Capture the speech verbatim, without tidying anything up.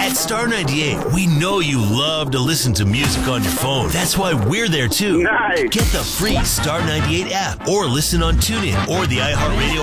At Star ninety-eight, we know you love to listen to music on your phone. That's why we're there too. Nice. Get the free Star ninety-eight app or listen on TuneIn or the iHeartRadio